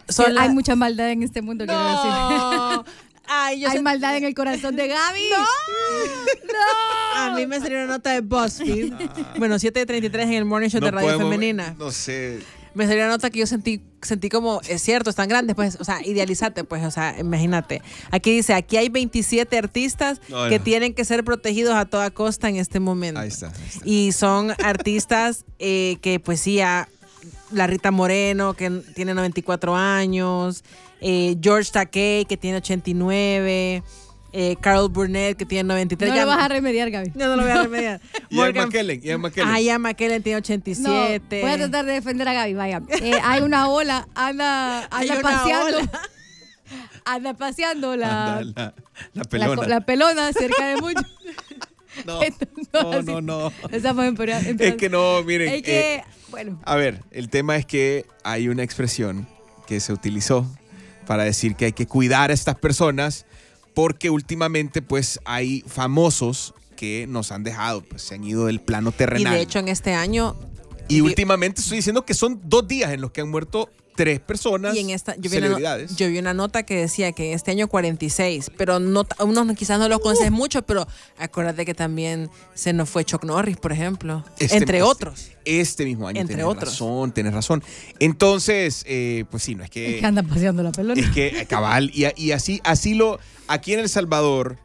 Hay mucha maldad en este mundo, quiero decir. Ay, hay maldad en el corazón de Gaby. No. A mí me salió una nota de BuzzFeed. Bueno, 7:33 en el Morning Show de Radio Femenina. No sé. Me salió una nota que yo sentí como, es cierto, están grandes, pues, o sea, idealízate, pues, o sea, imagínate. Aquí dice, aquí hay 27 artistas que tienen que ser protegidos a toda costa en este momento. Ahí está. Y son artistas que, pues sí, la Rita Moreno, que tiene 94 años, George Takei, que tiene 89, Carol Burnett, que tiene 93. No lo vas a remediar, Gaby. No lo voy a remediar. Ian McKellen. Ian McKellen tiene 87. No, voy a tratar de defender a Gaby, vaya. Hay una ola, anda paseando. Anda paseando la pelona. La pelona cerca de mucho. No. No. Estamos en es que no, miren. Es que, bueno. A ver, el tema es que hay una expresión que se utilizó para decir que hay que cuidar a estas personas porque últimamente pues hay famosos que nos han dejado, pues se han ido del plano terrenal. Y de hecho en este año... Y últimamente estoy diciendo que son 2 días en los que han muerto 3 personas, y celebridades. Yo vi una nota que decía que este año 46, pero unos quizás no los conoces mucho, pero acuérdate que también se nos fue Chuck Norris, por ejemplo, entre otros. Este mismo año, entre otros. Tienes razón. Entonces, pues sí, no es que... Es que andan paseando la pelona. Es que, cabal, y así aquí en El Salvador,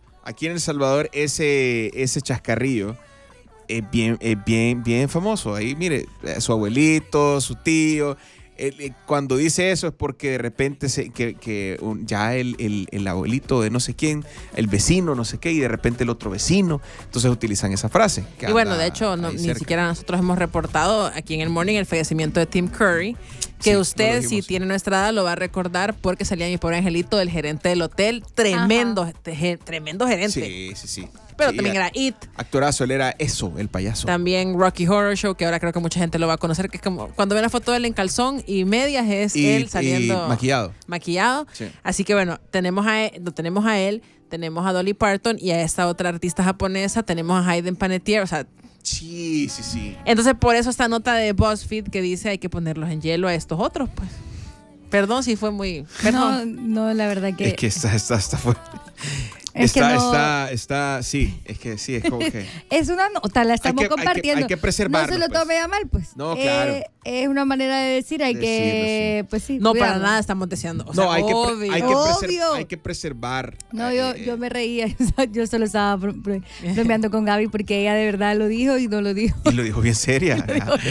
ese chascarrillo es bien famoso. Ahí, mire, su abuelito, su tío... Cuando dice eso es porque de repente ya el abuelito de no sé quién, el vecino no sé qué, y de repente el otro vecino, entonces utilizan esa frase. Y bueno, de hecho, ni siquiera nosotros hemos reportado aquí en el Morning el fallecimiento de Tim Curry, que usted, si tiene nuestra edad, lo va a recordar porque salía mi pobre angelito, el gerente del hotel, tremendo gerente. Sí. Pero también era It. Actorazo, él era eso, el payaso. También Rocky Horror Show, que ahora creo que mucha gente lo va a conocer, que es como cuando ven la foto de él en calzón y medias, es él saliendo maquillado. Sí. Así que bueno, tenemos a él, tenemos a Dolly Parton y a esta otra artista japonesa, tenemos a Hayden Panettiere, o sea... Sí. Entonces por eso esta nota de BuzzFeed que dice hay que ponerlos en hielo a estos otros, pues. Perdón si fue muy... No, la verdad que... Es que está fuerte. Sí, es como que... Es una nota, la estamos compartiendo. Hay que preservarlo. No se lo tome a mal, pues. No, claro. Es una manera de decir, que, pues sí. No, cuidarlo. para nada estamos deseando. O no, sea, hay que preservar. No, yo me reía, yo solo estaba bromeando con Gaby porque ella de verdad lo dijo y no lo dijo. Y lo dijo bien seria.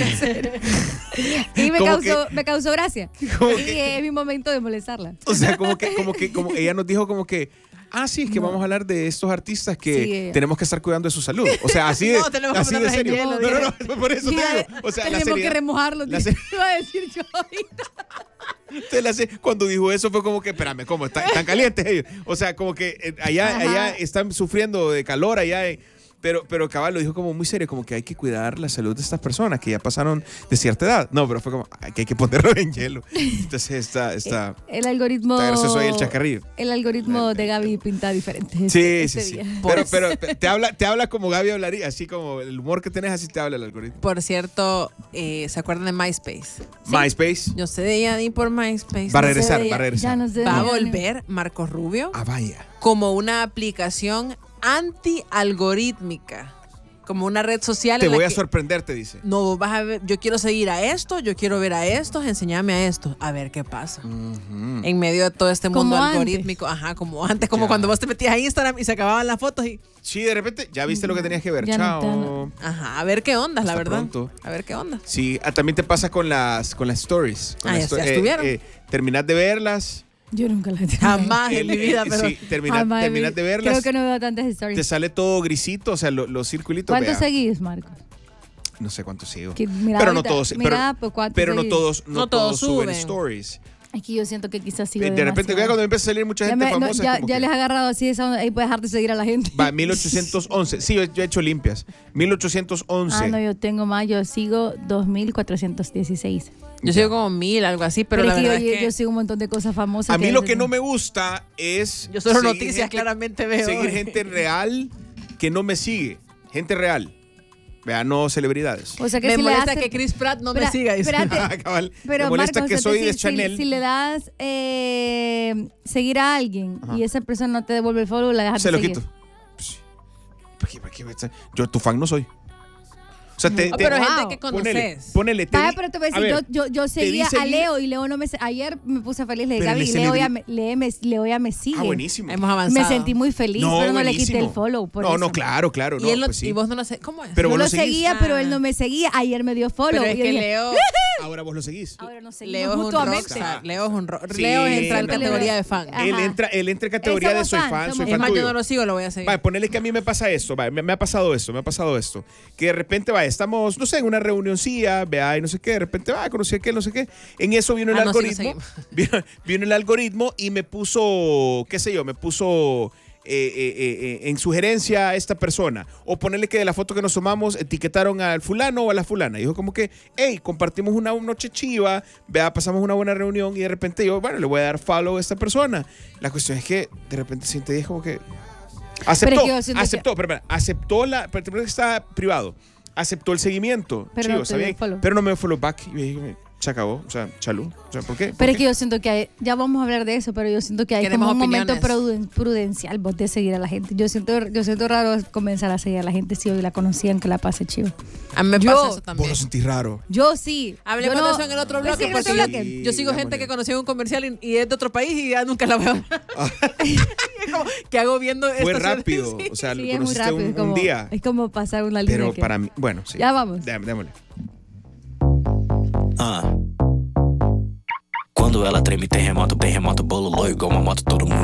Y me causó gracia. Y es mi momento de molestarla. O sea, como ella nos dijo como que... sí, es que vamos a hablar de estos artistas que tenemos que estar cuidando de su salud. O sea, así de serio. No, por eso te digo. O sea, tenemos que remojarlo. Iba a decir yo ahorita. Cuando dijo eso fue como que, espérame, ¿cómo? ¿Están calientes ellos? O sea, como que allá están sufriendo de calor, allá... Pero cabal lo dijo como muy serio, como que hay que cuidar la salud de estas personas que ya pasaron de cierta edad. No, pero fue como que hay que ponerlo en hielo. Entonces está el algoritmo. Está gracioso ahí el chascarrillo. El algoritmo de Gaby pinta diferente. Sí. Pero te habla como Gaby hablaría, así como el humor que tenés, así te habla el algoritmo. Por cierto, ¿se acuerdan de MySpace? ¿Sí? MySpace. Yo sé de ella ni por MySpace. Va a regresar. Va a volver Marcos Rubio. Vaya. Como una aplicación anti-algorítmica, como una red social. Te voy a sorprender, te dice. No, vas a ver, yo quiero seguir a esto, yo quiero ver a estos, enséñame a esto, a ver qué pasa. En medio de todo este mundo algorítmico. Como antes, como cuando vos te metías a Instagram y se acababan las fotos y... Sí, de repente ya viste lo que tenías que ver. Chao. A ver qué onda, la verdad. Pronto. A ver qué onda. Sí, también te pasa con las stories. Ya estuvieron. Terminás de verlas. Yo nunca la he tenido. Jamás en mi vida, pero... Sí, terminas de verlas. Creo que no veo tantas stories. Te sale todo grisito, o sea, los circulitos. ¿Cuántos seguís, Marcos? No sé cuántos sigo. Pero no todos. Pero no todos suben stories. Aquí yo siento que quizás sigo de repente, cuando empieza a salir mucha gente famosa. Ya les ha agarrado así, ahí puedes dejar de seguir a la gente. 1811. Sí, yo he hecho limpias. 1811. No, yo tengo más. Yo sigo 2416. Yo sigo como 1000, algo así, pero la verdad es que... Yo sigo un montón de cosas famosas. A mí lo que no me gusta es... Yo solo noticias claramente veo. Seguir gente real que no me sigue. Gente real. Vea, no celebridades. O sea que me molesta que Chris Pratt no me siga. Pero me molesta que soy de Chanel. Si le das seguir a alguien y esa persona no te devuelve el follow, la dejas de seguir. Se lo quito. ¿Por qué? Yo tu fan no soy. O sea, pero gente que conoces. Ponele. Pero te voy a decir, yo seguía a Leo y Leo no me... Ayer me puse feliz, le dije, Gaby, Leo ya me sigue. Buenísimo. Hemos avanzado. Me sentí muy feliz, pero no le quité el follow por eso. No, claro. ¿Y, ¿Y vos no lo seguís? ¿Cómo es? Pero yo lo seguía, pero él no me seguía. Ayer me dio follow. Pero es que Leo... Ahora vos lo seguís. Ahora no seguimos. Leo es un rockstar. Leo entra en categoría de fan. Él entra en categoría de soy fan Es más, yo no lo sigo, lo voy a seguir. Ponele que a mí me pasa eso. Me ha pasado esto. Que de repente, estamos, no sé, en una reunioncilla, y no sé qué, de repente, conocí a aquel, no sé qué. En eso vino el algoritmo. Vino el algoritmo y me puso, qué sé yo, en sugerencia a esta persona. O ponerle que de la foto que nos tomamos etiquetaron al fulano o a la fulana. Y dijo como que, hey, compartimos una noche chiva, pasamos una buena reunión y de repente yo, le voy a dar follow a esta persona. La cuestión es que de repente siente y como que aceptó pero está privado. Aceptó el seguimiento. Pero pero no me dio follow back. Y me dije, se acabó. O sea, chalú. O sea, ¿por qué? Pero es que yo siento que hay, ya vamos a hablar de eso, pero yo siento que hay como un momento prudencial vos de seguir a la gente. Yo siento raro comenzar a seguir a la gente si hoy la conocían, que la pase chido. A mí me pasa eso también. Vos lo sentís raro. Yo sí. Hablemos de eso en el otro bloque. Porque yo sigo gente que conocí en un comercial y es de otro país y ya nunca la veo. ¿Qué hago viendo esto? Fue rápido. O sea, lo conociste un día. Es como pasar una línea. Pero para mí, bueno, sí. Ya vamos. Démosle. Quando ela treme, terremoto, bolo, igual uma moto, todo mundo